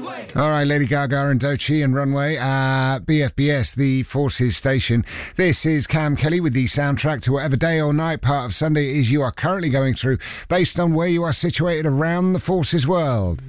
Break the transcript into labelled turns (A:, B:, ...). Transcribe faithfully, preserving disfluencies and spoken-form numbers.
A: All right, Lady Gaga and Doechii and Runway, uh, B F B S, the Forces station. This is Cam Kelly with the soundtrack to whatever day or night part of Sunday it is you are currently going through, based on where you are situated around the Forces world.